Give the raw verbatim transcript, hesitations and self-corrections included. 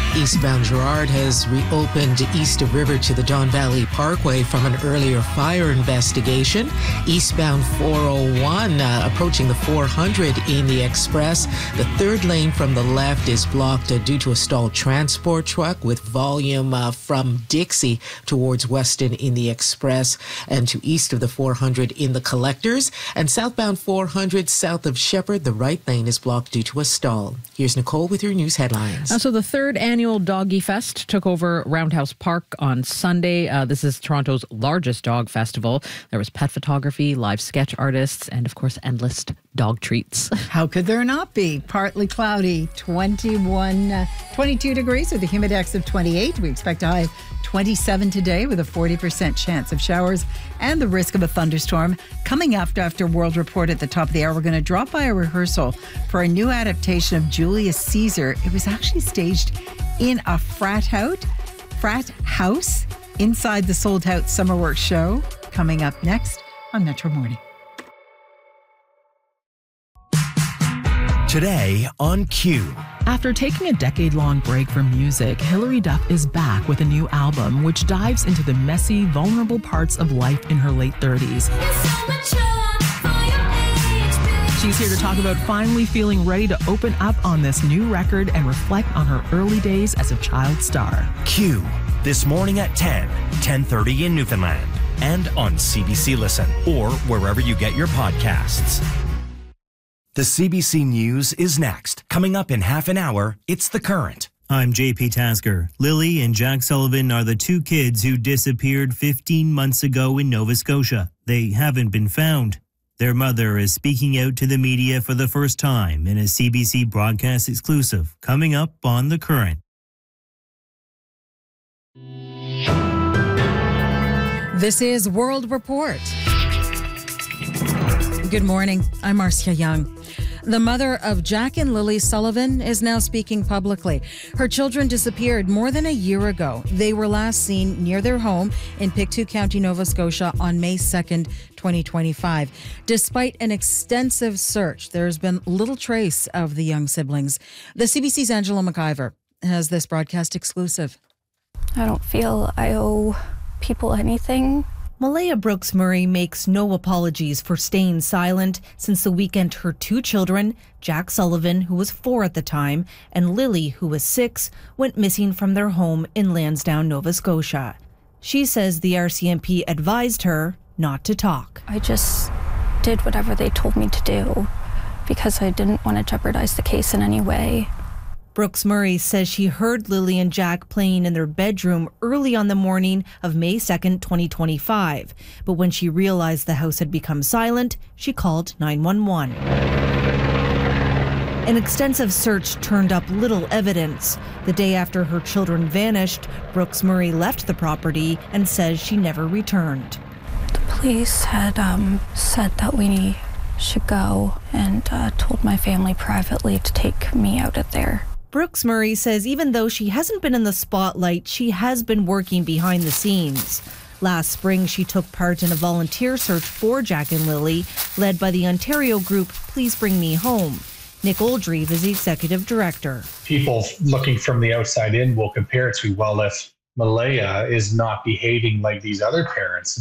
Eastbound Girard has reopened east of River to the Don Valley Parkway from an earlier fire investigation. Eastbound four oh one uh, approaching the four hundred in the express. The third lane from the left is blocked uh, due to a stalled transport truck with volume uh, from Dixie towards Weston in the express and to east of the four hundred in the collectors. And southbound four hundred south of Shepherd, the right lane is blocked due to a stall. Here's Nicole with your news headlines. Uh, so the third annual Doggy Fest took over Roundhouse Park on Sunday. Uh, this is Toronto's largest dog festival. There was pet photography, live sketch artists, and of course, endless dog treats. How could there not be? Partly cloudy, twenty-one, uh, twenty-two degrees with a humidex of twenty-eight. We expect a high of twenty-seven today with a forty percent chance of showers and the risk of a thunderstorm. Coming up after World Report at the top of the hour, we're going to drop by a rehearsal for a new adaptation of Julius Caesar. It was actually staged in a frat house, frat house inside the Sold Out Summerworks show. Coming up next on Metro Morning. Today on Q. After taking a decade-long break from music, Hilary Duff is back with a new album which dives into the messy, vulnerable parts of life in her late thirties. She's here to talk about finally feeling ready to open up on this new record and reflect on her early days as a child star. Q. This morning at ten, ten thirty in Newfoundland, and on C B C Listen or wherever you get your podcasts. The C B C News is next. Coming up in half an hour, it's The Current. I'm J P Tasker. Lily and Jack Sullivan are the two kids who disappeared fifteen months ago in Nova Scotia. They haven't been found. Their mother is speaking out to the media for the first time in a C B C broadcast exclusive, coming up on The Current. This is World Report. Good morning. I'm Marcia Young. The mother of Jack and Lily Sullivan is now speaking publicly. Her children disappeared more than a year ago. They were last seen near their home in Pictou County, Nova Scotia on May second, twenty twenty-five. Despite an extensive search, there's been little trace of the young siblings. The C B C's Angela McIver has this broadcast exclusive. I don't feel I owe people anything. Malaya Brooks Murray makes no apologies for staying silent since the weekend her two children, Jack Sullivan, who was four at the time, and Lily, who was six, went missing from their home in Lansdowne, Nova Scotia. She says the R C M P advised her not to talk. I just did whatever they told me to do because I didn't want to jeopardize the case in any way. Brooks Murray says she heard Lily and Jack playing in their bedroom early on the morning of May second, twenty twenty-five. But when she realized the house had become silent, she called nine one one. An extensive search turned up little evidence. The day after her children vanished, Brooks Murray left the property and says she never returned. The police had um, said that we should go and uh, told my family privately to take me out of there. Brooks Murray says even though she hasn't been in the spotlight, she has been working behind the scenes. Last spring, she took part in a volunteer search for Jack and Lily, led by the Ontario group Please Bring Me Home. Nick Oldreive is the executive director. People looking from the outside in will compare it to, well, if Malaya is not behaving like these other parents,